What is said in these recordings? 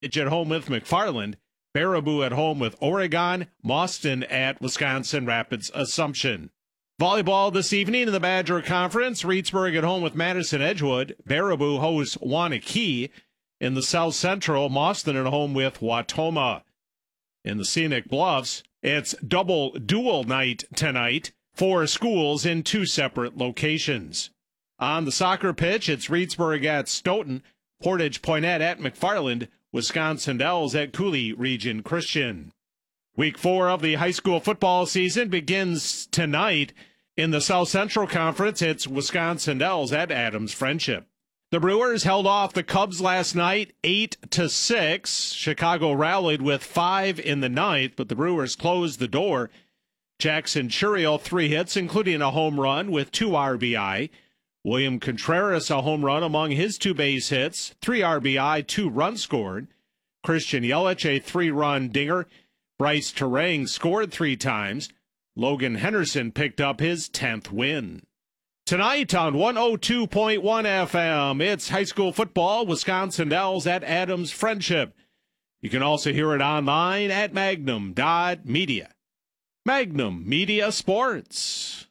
At home with McFarland, Baraboo at home with Oregon, Mauston at Wisconsin Rapids Assumption. Volleyball this evening in the Badger Conference, Reedsburg at home with Madison Edgewood, Baraboo hosts Waunakee. In the South Central, Mauston at home with Wautoma. In the Scenic Bluffs, it's dual night tonight, 4 schools in 2 separate locations. On the soccer pitch, it's Reedsburg at Stoughton, Portage Poinnette at McFarland, Wisconsin Dells at Cooley Region Christian. Week 4 of the high school football season begins tonight. In the South Central Conference, it's Wisconsin Dells at Adams Friendship. The Brewers held off the Cubs last night 8-6. Chicago rallied with 5 in the ninth, but the Brewers closed the door. Jackson Churiel 3 hits, including a home run with 2 RBI. William Contreras a home run among his 2 base hits, 3 RBI, 2 runs scored. Christian Yelich a 3-run dinger. Bryce Terang scored 3 times. Logan Henderson picked up his 10th win. Tonight on 102.1 FM, it's high school football, Wisconsin Dells at Adams Friendship. You can also hear it online at magnum.media. Magnum Media Sports.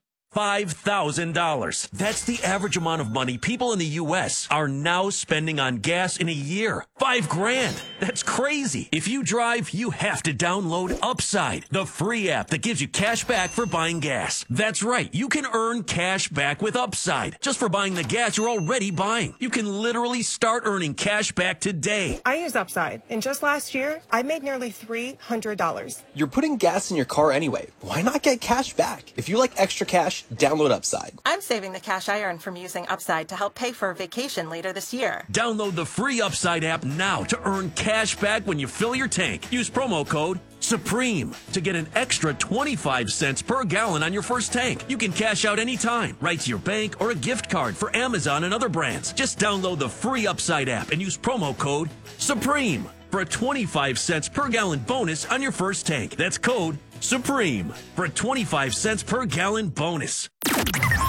$5,000. That's the average amount of money people in the U.S. are now spending on gas in a year. $5,000. That's crazy. If you drive, you have to download Upside, the free app that gives you cash back for buying gas. That's right. You can earn cash back with Upside just for buying the gas you're already buying. You can literally start earning cash back today. I use Upside, and just last year, I made nearly $300. You're putting gas in your car anyway. Why not get cash back? If you like extra cash, download Upside. I'm saving the cash I earn from using Upside to help pay for a vacation later this year. Download the free Upside app now to earn cash back when you fill your tank. Use promo code SUPREME to get an extra 25 cents per gallon on your first tank. You can cash out anytime, right to your bank or a gift card for Amazon and other brands. Just download the free Upside app and use promo code SUPREME for a 25 cents per gallon bonus on your first tank. That's code SUPREME for a 25 cents per gallon bonus.